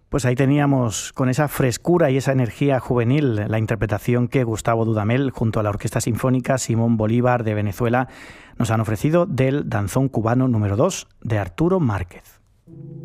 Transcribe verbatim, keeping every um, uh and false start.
Pues ahí teníamos, con esa frescura y esa energía juvenil, la interpretación que Gustavo Dudamel, junto a la Orquesta Sinfónica Simón Bolívar de Venezuela, nos han ofrecido del danzón cubano número dos de Arturo Márquez.